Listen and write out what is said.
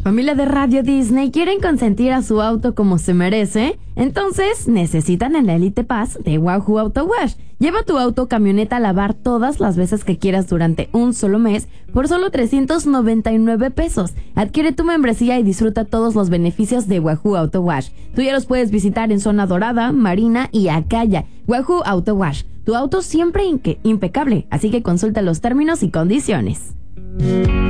Familia de Radio Disney, ¿quieren consentir a su auto como se merece? Entonces necesitan el Elite Pass de Wahoo Auto Wash. Lleva tu auto o camioneta a lavar todas las veces que quieras durante un solo mes por solo $399. Adquiere tu membresía y disfruta todos los beneficios de Wahoo Auto Wash. Tú ya los puedes visitar en Zona Dorada, Marina y Acaya. Wahoo Auto Wash, tu auto siempre impecable, así que consulta los términos y condiciones.